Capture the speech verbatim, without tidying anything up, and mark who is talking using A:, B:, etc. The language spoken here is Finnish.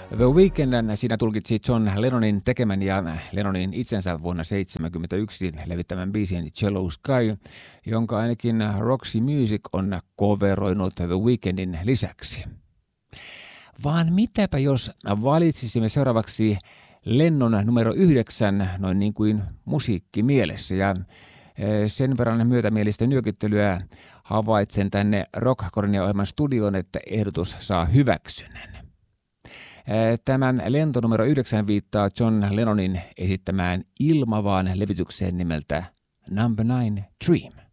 A: The Weeknd siinä tulkitsi John Lennonin tekemän ja Lennonin itsensä vuonna seitsemänkymmentäyksi levittämän biisin Yellow Sky, jonka ainakin Roxy Music on coveroinut The Weekndin lisäksi. Vaan mitäpä jos valitsisimme seuraavaksi Lennon numero yhdeksän noin niin kuin musiikki mielessä, ja sen verran myötämielistä nyökyttelyä havaitsen tänne Rock-Kornia-ohjelman studioon, että ehdotus saa hyväksynnän. Tämän lento numero yhdeksän viittaa John Lennonin esittämään ilmavaan levytykseen nimeltä Number Nine Dream.